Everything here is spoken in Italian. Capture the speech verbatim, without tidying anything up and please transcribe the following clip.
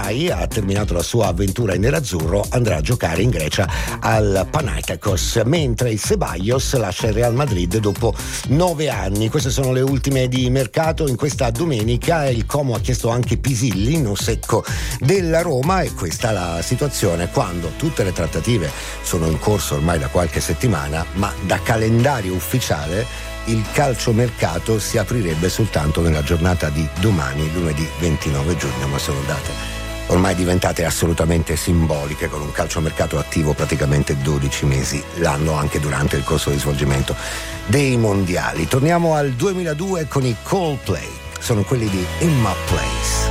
Pai ha terminato la sua avventura in nerazzurro, andrà a giocare in Grecia al Panathinaikos, mentre il Ceballos lascia il Real Madrid dopo nove anni. Queste sono le ultime di mercato in questa domenica. Il Como ha chiesto anche Pisilli, no secco della Roma, e questa è la situazione quando tutte le trattative sono in corso ormai da qualche settimana, ma da calendario ufficiale il calciomercato si aprirebbe soltanto nella giornata di domani, lunedì ventinove giugno, ma sono date ormai diventate assolutamente simboliche, con un calciomercato attivo praticamente dodici mesi l'anno, anche durante il corso di svolgimento dei mondiali. Torniamo al duemiladue con i Coldplay, sono quelli di In My Place.